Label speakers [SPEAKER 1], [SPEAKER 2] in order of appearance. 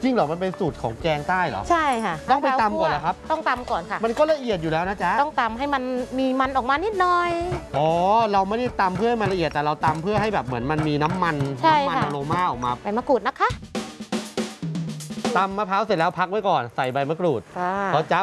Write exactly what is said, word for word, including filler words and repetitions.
[SPEAKER 1] จริงเหรอมันเป็นสูตรของแกงใต้เหรอ
[SPEAKER 2] ใช่ค่ะ
[SPEAKER 1] ต้องไปตำก่อนเหรอครับ
[SPEAKER 2] ต้องตำก่อนค่ะ
[SPEAKER 1] มันก็ละเอียดอยู่แล้วนะจ๊ะ
[SPEAKER 2] ต้องตำให้มันมีมันออกมานิดหน่อย
[SPEAKER 1] อ๋อเราไม่ได้ตำเพื่อให้มันละเอียดแต่เราตำเพื่อให้แบบเหมือนมันมีน้ำมันน้ำมันอโรมาออกมา
[SPEAKER 2] ใบมะกรูดนะคะ
[SPEAKER 1] ตำมะพร้าวเสร็จแล้วพักไว้ก่อนใส่ใบมะกรูดเพราะจ๊ะ